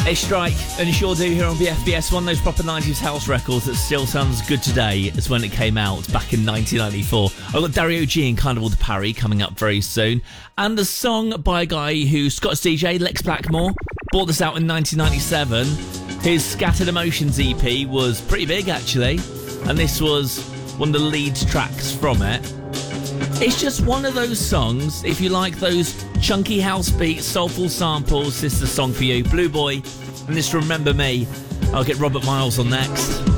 A Strike, and you sure do here on BFBS, one of those proper 90s house records that still sounds good today as when it came out back in 1994. I've got Dario G and Carnival de Paris coming up very soon, and the song by a guy who, Scott's DJ, Lex Blackmore, brought this out in 1997. His Scattered Emotions EP was pretty big actually, and this was one of the lead tracks from it. It's just one of those songs, if you like those chunky house beats, soulful samples, this is the song for you. Blue Boy, and this Remember Me. I'll get Robert Miles on next.